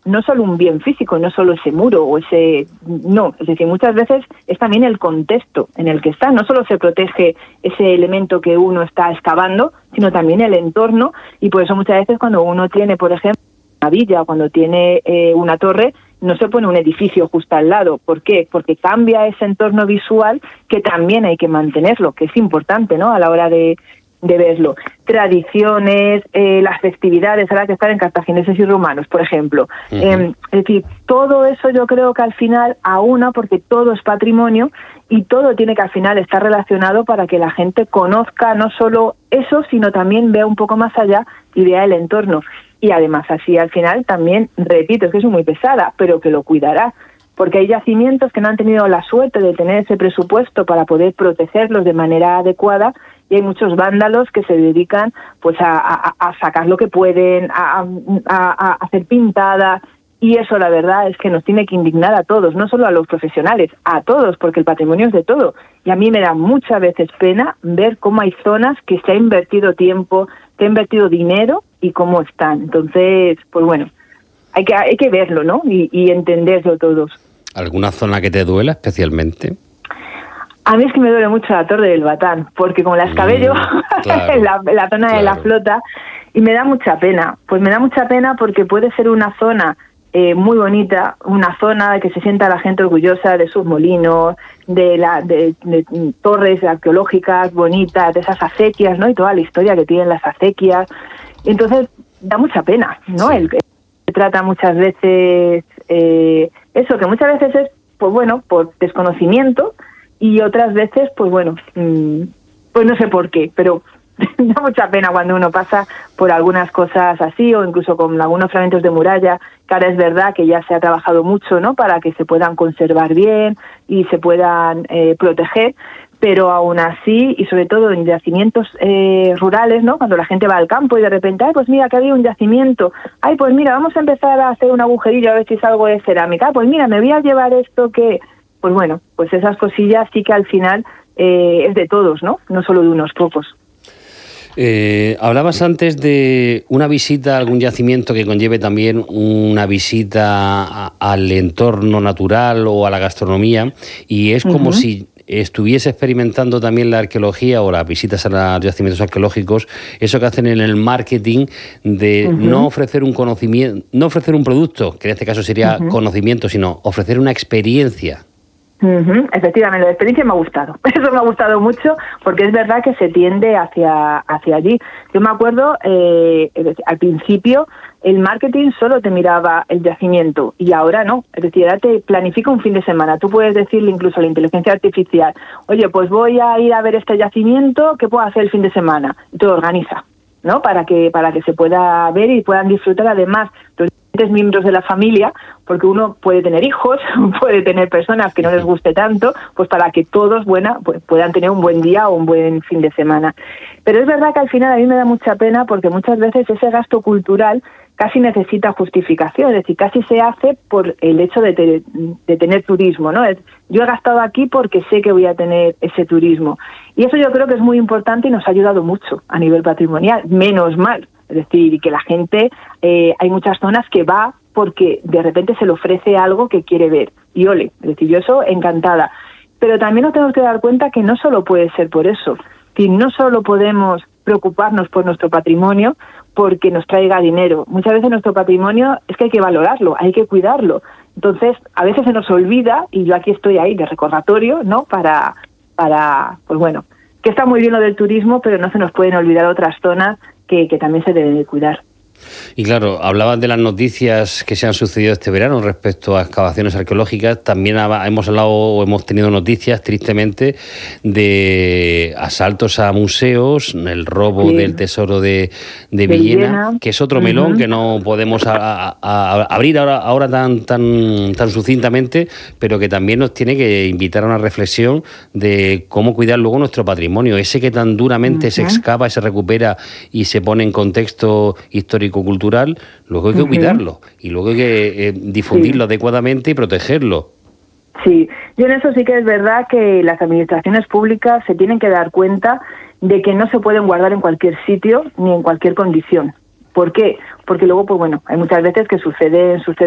no solo un bien físico, no solo ese muro o ese... No, es decir, muchas veces es también el contexto en el que está. No solo se protege ese elemento que uno está excavando, sino también el entorno. Y por eso muchas veces cuando uno tiene, por ejemplo, una villa o cuando tiene una torre, no se pone un edificio justo al lado. ¿Por qué? Porque cambia ese entorno visual que también hay que mantenerlo, que es importante, ¿no?, a la hora de verlo. Tradiciones, las festividades, ahora que están en cartagineses y romanos, por ejemplo. Es decir, todo eso yo creo que al final aúna, porque todo es patrimonio y todo tiene que al final estar relacionado para que la gente conozca no solo eso, sino también vea un poco más allá y vea el entorno. Y además así al final también, repito, es que soy muy pesada, pero que lo cuidará. Porque hay yacimientos que no han tenido la suerte de tener ese presupuesto para poder protegerlos de manera adecuada, y hay muchos vándalos que se dedican pues a sacar lo que pueden, a hacer pintadas, y eso la verdad es que nos tiene que indignar a todos, no solo a los profesionales, a todos, porque el patrimonio es de todo. Y a mí me da muchas veces pena ver cómo hay zonas que se ha invertido tiempo, se ha invertido dinero y cómo están. Entonces, pues bueno, hay que verlo, ¿no? Y entenderlo todos. ¿Alguna zona que te duela especialmente? A mí es que me duele mucho la Torre del Batán, porque como la excavé yo claro, en la zona de la Flota, y me da mucha pena. Pues me da mucha pena porque puede ser una zona muy bonita, una zona que se sienta la gente orgullosa de sus molinos, de torres arqueológicas bonitas, de esas acequias, ¿no? Y toda la historia que tienen las acequias. Entonces da mucha pena, ¿no? Sí. Se trata muchas veces eso, que muchas veces es, pues bueno, por desconocimiento, y otras veces, pues bueno, pues no sé por qué, pero da mucha pena cuando uno pasa por algunas cosas así, o incluso con algunos fragmentos de muralla, que ahora es verdad que ya se ha trabajado mucho, ¿no?, para que se puedan conservar bien y se puedan proteger, pero aún así, y sobre todo en yacimientos rurales, ¿no?, cuando la gente va al campo y de repente, ay, pues mira, que había un yacimiento, ay, pues mira, vamos a empezar a hacer un agujerillo a ver si es algo de cerámica, pues mira, me voy a llevar esto que... Pues bueno, pues esas cosillas sí que al final es de todos, ¿no? No solo de unos pocos. Hablabas antes de una visita a algún yacimiento que conlleve también una visita al entorno natural o a la gastronomía, y es como si estuviese experimentando también la arqueología o las visitas a los yacimientos arqueológicos, eso que hacen en el marketing de no ofrecer un conocimiento, no ofrecer un producto, que en este caso sería conocimiento, sino ofrecer una experiencia. Efectivamente, la experiencia me ha gustado. Eso me ha gustado mucho, porque es verdad que se tiende hacia allí. Yo me acuerdo, al principio, el marketing solo te miraba el yacimiento, y ahora no. Es decir, ahora te planifica un fin de semana. Tú puedes decirle incluso a la inteligencia artificial, oye, pues voy a ir a ver este yacimiento, ¿qué puedo hacer el fin de semana? Y te lo organiza, ¿no? Para que se pueda ver y puedan disfrutar, además, los diferentes miembros de la familia, porque uno puede tener hijos, puede tener personas que no les guste tanto, pues para que todos pues puedan tener un buen día o un buen fin de semana. Pero es verdad que al final a mí me da mucha pena, porque muchas veces ese gasto cultural casi necesita justificación, es decir, casi se hace por el hecho de tener turismo, ¿no? Yo he gastado aquí porque sé que voy a tener ese turismo. Y eso yo creo que es muy importante y nos ha ayudado mucho a nivel patrimonial, menos mal. Es decir, que la gente, hay muchas zonas que va porque de repente se le ofrece algo que quiere ver. Y ole, es decir, yo eso encantada. Pero también nos tenemos que dar cuenta que no solo puede ser por eso. Es decir, no solo podemos preocuparnos por nuestro patrimonio porque nos traiga dinero. Muchas veces nuestro patrimonio es que hay que valorarlo, hay que cuidarlo. Entonces, a veces se nos olvida, y yo aquí estoy ahí de recordatorio, ¿no?, para pues bueno, que está muy bien lo del turismo, pero no se nos pueden olvidar otras zonas que también se deben de cuidar. Y claro, hablabas de las noticias que se han sucedido este verano respecto a excavaciones arqueológicas. También hemos hablado o hemos tenido noticias, tristemente, de asaltos a museos, el robo del tesoro de Villena, que es otro melón que no podemos abrir ahora tan sucintamente, pero que también nos tiene que invitar a una reflexión de cómo cuidar luego nuestro patrimonio, ese que tan duramente se excava, se recupera y se pone en contexto histórico-cultural. Luego hay que cuidarlo y luego hay que difundirlo adecuadamente y protegerlo. Sí, yo en eso sí que es verdad que las administraciones públicas se tienen que dar cuenta de que no se pueden guardar en cualquier sitio ni en cualquier condición. ¿Por qué? Porque luego, pues bueno, hay muchas veces que sucede